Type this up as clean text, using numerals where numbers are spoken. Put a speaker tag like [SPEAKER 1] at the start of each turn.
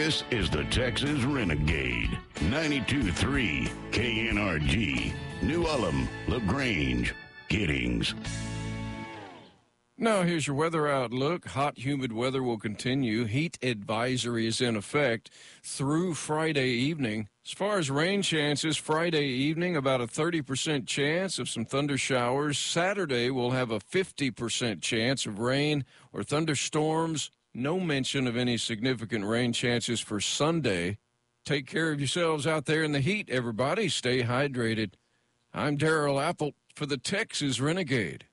[SPEAKER 1] This is the Texas Renegade. 92.3 KNRG. New Ulm, LaGrange, Giddings.
[SPEAKER 2] Now, here's your weather outlook. Hot, humid weather will continue. Heat advisory is in effect through Friday evening. As far as rain chances, Friday evening, about a 30% chance of some thunder showers. Saturday, we'll have a 50% chance of rain or thunderstorms. No mention of any significant rain chances for Sunday. Take care of yourselves out there in the heat, everybody. Stay hydrated. I'm Darrell Apple for the Texas Renegade.